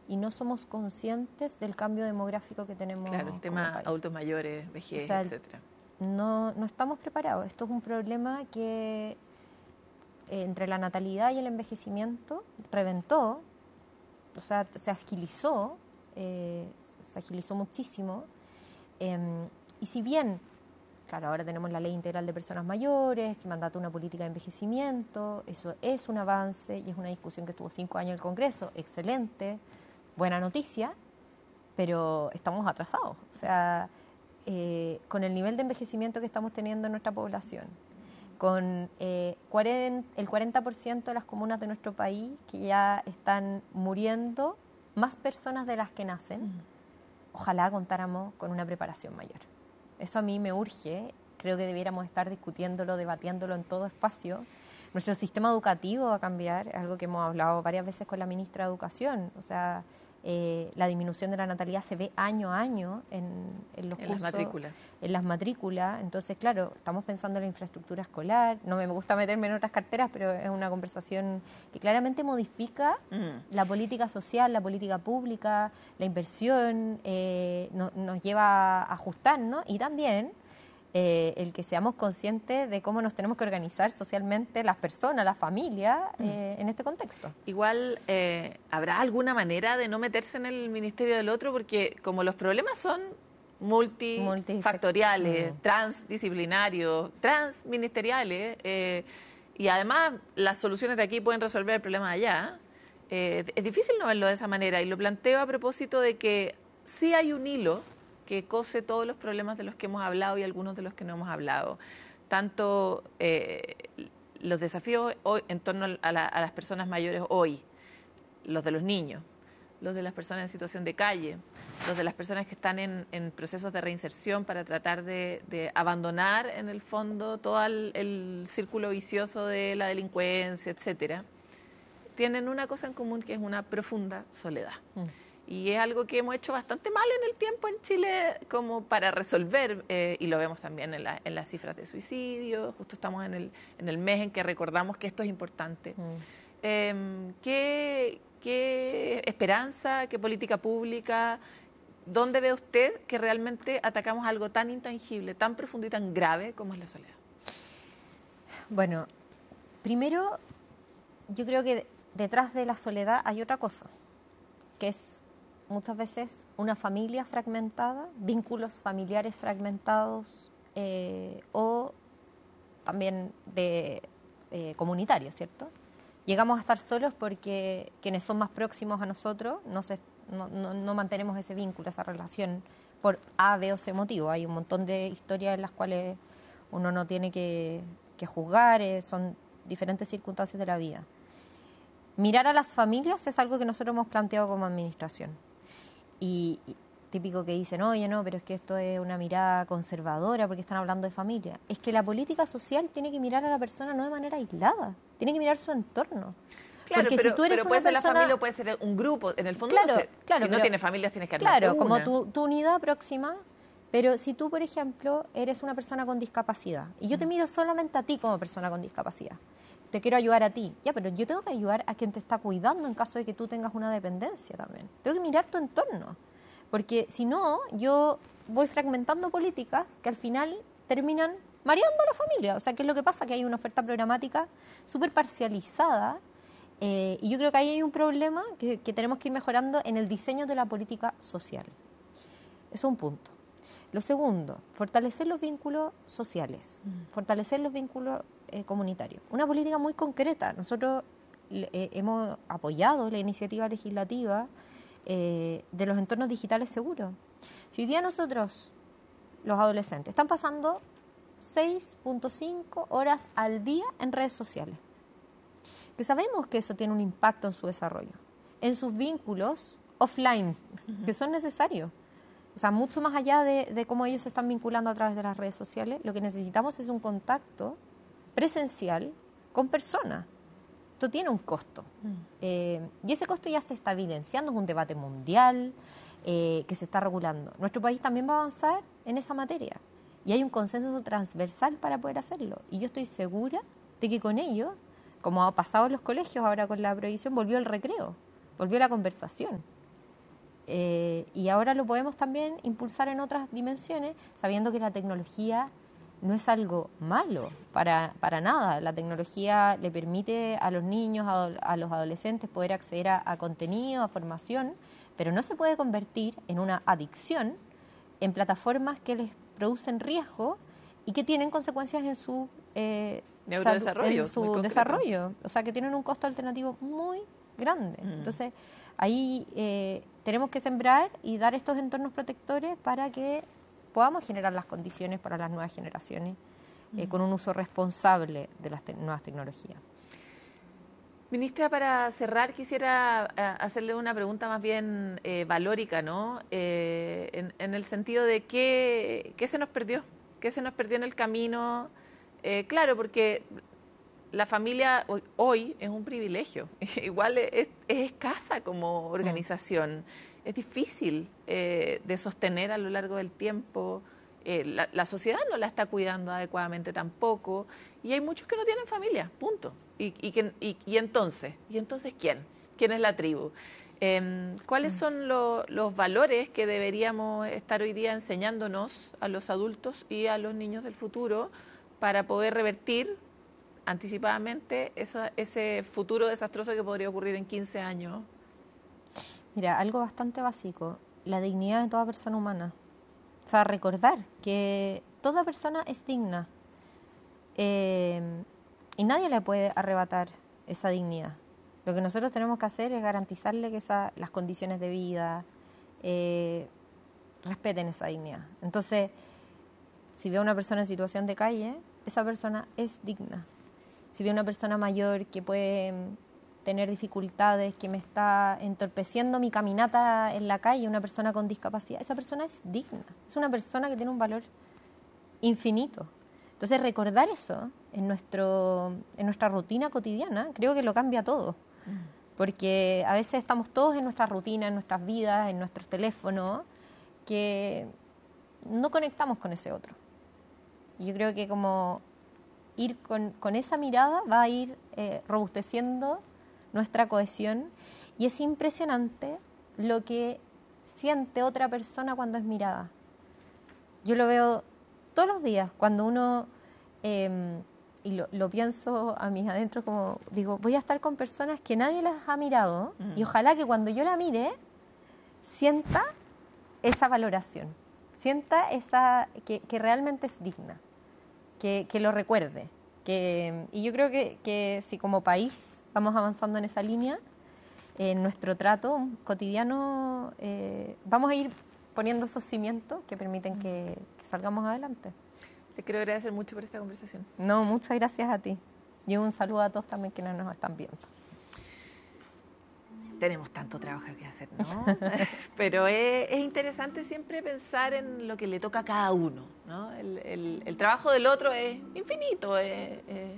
y no somos conscientes del cambio demográfico que tenemos. Claro, el tema adultos mayores, vejez, etcétera. No estamos preparados. Esto es un problema que entre la natalidad y el envejecimiento reventó, o sea, se agilizó muchísimo. Y si bien, claro, ahora tenemos la Ley Integral de Personas Mayores, que mandata una política de envejecimiento, eso es un avance y es una discusión que estuvo 5 años en el Congreso, excelente, buena noticia, pero estamos atrasados. O sea, con el nivel de envejecimiento que estamos teniendo en nuestra población, con el 40% de las comunas de nuestro país que ya están muriendo más personas de las que nacen, ojalá contáramos con una preparación mayor. Eso a mí me urge, creo que debiéramos estar discutiéndolo, debatiéndolo en todo espacio. Nuestro sistema educativo va a cambiar, algo que hemos hablado varias veces con la ministra de Educación, o sea, la disminución de la natalidad se ve año a año en los cursos, en las matrículas. Entonces, claro, estamos pensando en la infraestructura escolar. No me gusta meterme en otras carteras, pero es una conversación que claramente modifica la política social, la política pública, la inversión, nos lleva a ajustar, ¿no? Y también el que seamos conscientes de cómo nos tenemos que organizar socialmente las personas, la familia, en este contexto. Igual, ¿habrá alguna manera de no meterse en el ministerio del otro? Porque como los problemas son multifactoriales, transdisciplinarios, transministeriales, y además las soluciones de aquí pueden resolver el problema de allá, es difícil no verlo de esa manera. Y lo planteo a propósito de que sí hay un hilo que cose todos los problemas de los que hemos hablado y algunos de los que no hemos hablado. Tanto los desafíos hoy en torno a las personas mayores hoy, los de los niños, los de las personas en situación de calle, los de las personas que están en procesos de reinserción para tratar de abandonar en el fondo todo el círculo vicioso de la delincuencia, etcétera, tienen una cosa en común, que es una profunda soledad. Y es algo que hemos hecho bastante mal en el tiempo en Chile como para resolver, y lo vemos también en las cifras de suicidio. Justo estamos en el mes en que recordamos que esto es importante. ¿Qué esperanza, qué política pública, dónde ve usted que realmente atacamos algo tan intangible, tan profundo y tan grave como es la soledad? Bueno, primero, yo creo que detrás de la soledad hay otra cosa, que es muchas veces una familia fragmentada, vínculos familiares fragmentados, o también comunitarios, ¿cierto? Llegamos a estar solos porque quienes son más próximos a nosotros no mantenemos ese vínculo, esa relación por A, B o C motivo. Hay un montón de historias en las cuales uno no tiene que juzgar, son diferentes circunstancias de la vida. Mirar a las familias es algo que nosotros hemos planteado como administración. Y típico que dicen, oye, no, pero es que esto es una mirada conservadora porque están hablando de familia. Es que la política social tiene que mirar a la persona no de manera aislada, tiene que mirar su entorno. Claro, porque pero, si tú eres puede ser persona, la familia o puede ser un grupo. En el fondo, claro, si no tienes familias, tienes que armar claro, una. como tu unidad próxima. Pero si tú, por ejemplo, eres una persona con discapacidad y yo te miro solamente a ti como persona con discapacidad, te quiero ayudar a ti, ya, pero yo tengo que ayudar a quien te está cuidando en caso de que tú tengas una dependencia también. Tengo que mirar tu entorno, porque si no, yo voy fragmentando políticas que al final terminan mareando a la familia. O sea, ¿qué es lo que pasa? Que hay una oferta programática súper parcializada, y yo creo que ahí hay un problema que tenemos que ir mejorando en el diseño de la política social. Eso es un punto. Lo segundo, fortalecer los vínculos sociales, fortalecer los vínculos comunitarios. Una política muy concreta. Nosotros hemos apoyado la iniciativa legislativa de los entornos digitales seguros. Si hoy día nosotros, los adolescentes, están pasando 6.5 horas al día en redes sociales, que sabemos que eso tiene un impacto en su desarrollo, en sus vínculos offline, que son necesarios. O sea, mucho más allá de cómo ellos se están vinculando a través de las redes sociales, lo que necesitamos es un contacto presencial con personas. Esto tiene un costo. Y ese costo ya se está evidenciando, es un debate mundial que se está regulando. Nuestro país también va a avanzar en esa materia. Y hay un consenso transversal para poder hacerlo. Y yo estoy segura de que con ello, como ha pasado en los colegios ahora con la prohibición, volvió el recreo, volvió la conversación. Y ahora lo podemos también impulsar en otras dimensiones, sabiendo que la tecnología no es algo malo para nada. La tecnología le permite a los niños, a los adolescentes poder acceder a contenido, a formación, pero no se puede convertir en una adicción en plataformas que les producen riesgo y que tienen consecuencias en su neurodesarrollo, en su desarrollo. O sea, que tienen un costo alternativo muy grande. Entonces, ahí tenemos que sembrar y dar estos entornos protectores para que podamos generar las condiciones para las nuevas generaciones con un uso responsable de las nuevas tecnologías. Ministra, para cerrar quisiera hacerle una pregunta más bien valórica, ¿no? En el sentido de qué se nos perdió, qué se nos perdió en el camino. Claro, porque la familia hoy es un privilegio, igual es escasa como organización, es difícil de sostener a lo largo del tiempo. La sociedad no la está cuidando adecuadamente tampoco, y hay muchos que no tienen familia, punto. ¿Y entonces quién? ¿Quién es la tribu? ¿Cuáles son los valores que deberíamos estar hoy día enseñándonos a los adultos y a los niños del futuro para poder revertir anticipadamente ese futuro desastroso que podría ocurrir en 15 años? Mira, algo bastante básico, la dignidad de toda persona humana. O sea, recordar que toda persona es digna y nadie le puede arrebatar esa dignidad. Lo que nosotros tenemos que hacer es garantizarle que las condiciones de vida respeten esa dignidad. Entonces, si veo a una persona en situación de calle, esa persona es digna. Si veo a una persona mayor que puede tener dificultades, que me está entorpeciendo mi caminata en la calle, una persona con discapacidad, esa persona es digna. Es una persona que tiene un valor infinito. Entonces, recordar eso en nuestra rutina cotidiana, creo que lo cambia todo. Porque a veces estamos todos en nuestra rutina, en nuestras vidas, en nuestros teléfonos, que no conectamos con ese otro. Y yo creo que como ir con esa mirada va a ir robusteciendo nuestra cohesión, y es impresionante lo que siente otra persona cuando es mirada. Yo lo veo todos los días cuando uno, y lo pienso a mis adentros, como digo, voy a estar con personas que nadie las ha mirado y ojalá que cuando yo la mire sienta esa valoración, sienta que realmente es digna, que lo recuerde. Y yo creo que si como país vamos avanzando en esa línea, en nuestro trato cotidiano vamos a ir poniendo esos cimientos que permiten que salgamos adelante. Le quiero agradecer mucho por esta conversación. No, muchas gracias a ti. Y un saludo a todos también que nos están viendo. Tenemos tanto trabajo que hacer, ¿no? Pero es interesante siempre pensar en lo que le toca a cada uno, ¿no? El trabajo del otro es infinito,